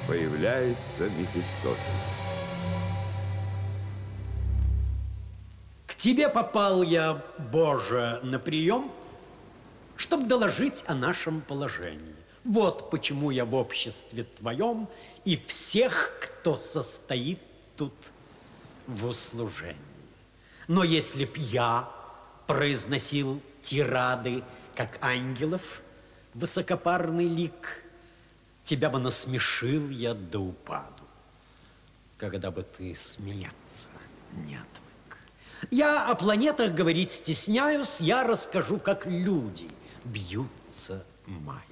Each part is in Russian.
появляется Мефистофель. К тебе попал я, Боже, на прием, чтобы доложить о нашем положении. Вот почему я в обществе твоем и всех, кто состоит тут в услужении. Но если б я произносил тирады, как ангелов, высокопарный лик, тебя бы насмешил я до упаду, когда бы ты смеяться не отвык. Я о планетах говорить стесняюсь, я расскажу, как люди бьются, маясь.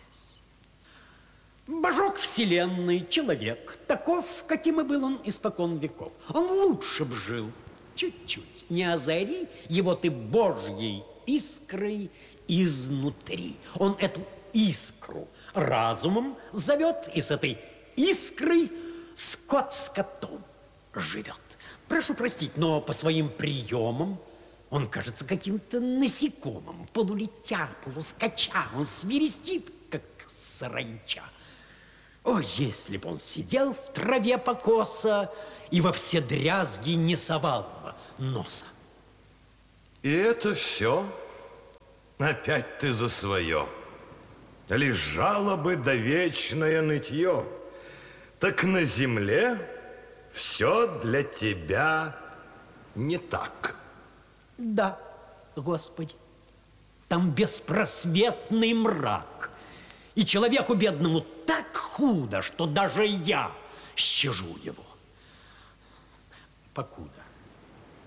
Божок Вселенной, человек, таков, каким и был он испокон веков. Он лучше б жил, чуть-чуть, не озари его ты Божьей искрой изнутри. Он эту искру разумом зовет, и с этой искрой скот скотом живет. Прошу простить, но по своим приемам он кажется каким-то насекомым, полулетя, полускача, он свирестит, как саранча. О, если б он сидел в траве покоса и во все дрязги не совал бы носа. И это все? Опять ты за свое. Лишь жалобы да вечное нытье. Так на земле все для тебя не так. Да, Господи, там беспросветный мрак. И человеку бедному так худо, что даже я щажу его. Покуда